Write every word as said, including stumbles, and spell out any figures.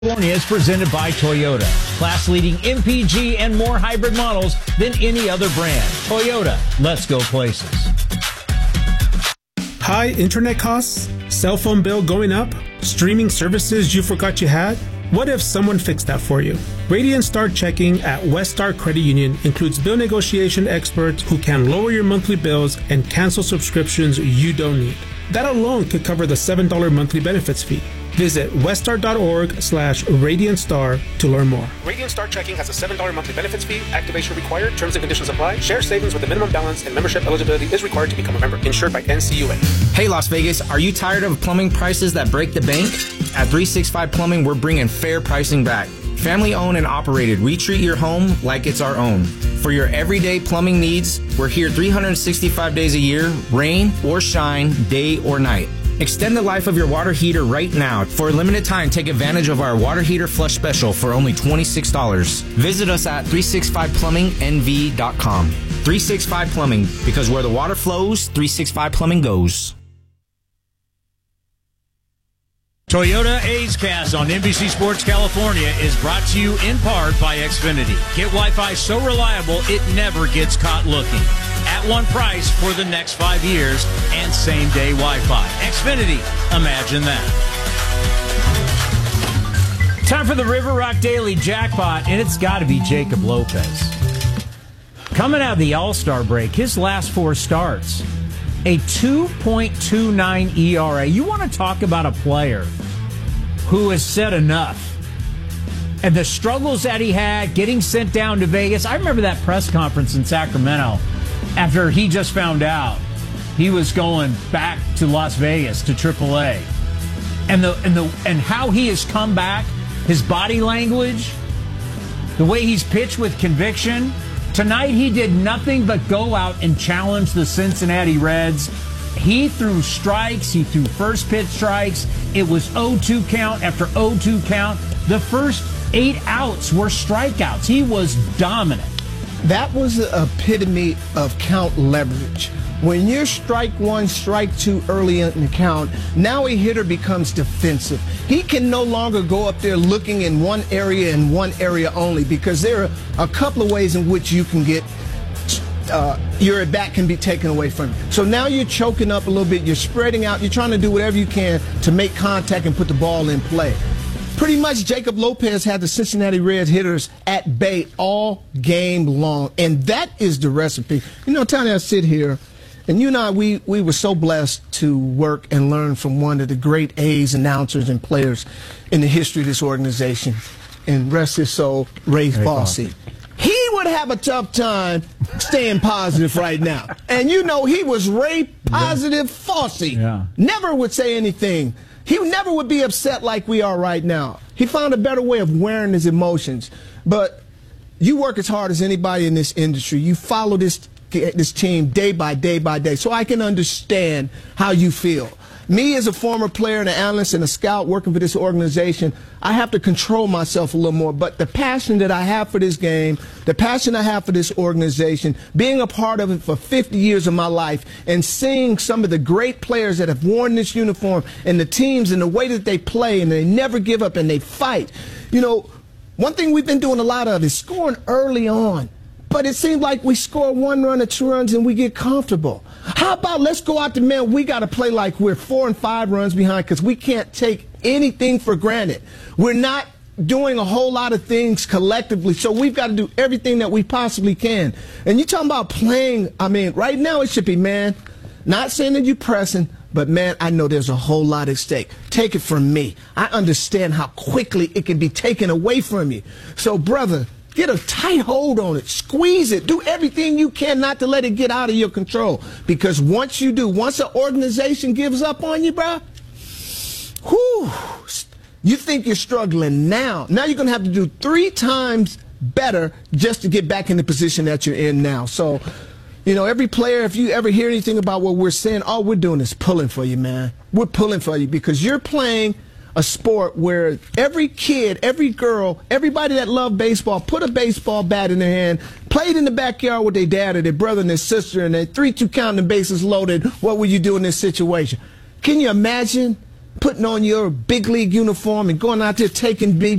California is presented by Toyota. Class-leading M P G and more hybrid models than any other brand. Toyota, let's go places. High internet costs? Cell phone bill going up? Streaming services you forgot you had? What if someone fixed that for you? Radiant Star Checking at West Star Credit Union includes bill negotiation experts who can lower your monthly bills and cancel subscriptions you don't need. That alone could cover the seven dollars monthly benefits fee. Visit weststar.org slash Radiant Star to learn more. Radiant Star Checking has a seven dollars monthly benefits fee. Activation required. Terms and conditions apply. Share savings with a minimum balance and membership eligibility is required to become a member. Insured by N C U A. Hey, Las Vegas, are you tired of plumbing prices that break the bank? At three sixty-five Plumbing, we're bringing fair pricing back. Family owned and operated, we treat your home like it's our own. For your everyday plumbing needs, we're here three hundred sixty-five days a year, rain or shine, day or night. Extend the life of your water heater right now. For a limited time, take advantage of our water heater flush special for only twenty-six dollars. Visit us at three sixty-five plumbing N V dot com. three sixty-five Plumbing, because where the water flows, three sixty-five Plumbing goes. Toyota A's Cast on N B C Sports California is brought to you in part by Xfinity. Get Wi-Fi so reliable it never gets caught looking. At one price for the next five years and same-day Wi-Fi. Xfinity, imagine that. Time for the River Rock Daily Jackpot, and it's got to be Jacob Lopez. Coming out of the All-Star break, his last four starts, a two point two nine E R A. You want to talk about a player who has said enough. And the struggles that he had getting sent down to Vegas. I remember that press conference in Sacramento after he just found out he was going back to Las Vegas to triple A. And the and the and how he has come back, his body language, the way he's pitched with conviction. Tonight he did nothing but go out and challenge the Cincinnati Reds. He threw strikes. He threw first pitch strikes. It was oh two count after oh two count. The first eight outs were strikeouts. He was dominant. That was the epitome of count leverage. When you're strike one, strike two early in the count, now a hitter becomes defensive. He can no longer go up there looking in one area and one area only, because there are a couple of ways in which you can get uh, your at bat can be taken away from you. So now you're choking up a little bit, you're spreading out, you're trying to do whatever you can to make contact and put the ball in play. Pretty much Jacob Lopez had the Cincinnati Reds hitters at bay all game long, and that is the recipe. You know, Tony, I sit here, and you and I, we, we were so blessed to work and learn from one of the great A's announcers and players in the history of this organization, and rest his soul, Ray, Ray Fosse. Fosse. He would have a tough time staying positive right now. And you know, he was Ray Positive yeah. Fosse. Yeah. Never would say anything. He never would be upset like we are right now. He found a better way of wearing his emotions. But you work as hard as anybody in this industry. You follow this this team day by day by day, so I can understand how you feel. Me as a former player and an analyst and a scout working for this organization, I have to control myself a little more. But the passion that I have for this game, the passion I have for this organization, being a part of it for fifty years of my life, and seeing some of the great players that have worn this uniform and the teams and the way that they play, and they never give up and they fight. You know, one thing we've been doing a lot of is scoring early on. But it seems like we score one run or two runs and we get comfortable. How about let's go out to, man, we got to play like we're four and five runs behind, because we can't take anything for granted. We're not doing a whole lot of things collectively, so we've got to do everything that we possibly can. And you talking about playing, I mean, right now it should be, man, not saying that you're pressing, but, man, I know there's a whole lot at stake. Take it from me. I understand how quickly it can be taken away from you. So, brother, get a tight hold on it. Squeeze it. Do everything you can not to let it get out of your control. Because once you do, once an organization gives up on you, bro, whew, you think you're struggling now. Now you're going to have to do three times better just to get back in the position that you're in now. So, you know, every player, if you ever hear anything about what we're saying, all we're doing is pulling for you, man. We're pulling for you because you're playing a sport where every kid, every girl, everybody that loved baseball put a baseball bat in their hand, played in the backyard with their dad or their brother and their sister, and they three two count and bases loaded. What would you do in this situation? Can you imagine putting on your big league uniform and going out there taking big